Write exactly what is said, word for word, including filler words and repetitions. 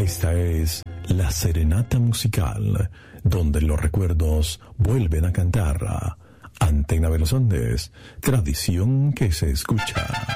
Esta es la serenata musical, donde los recuerdos vuelven a cantar. Antena de los Andes, tradición que se escucha.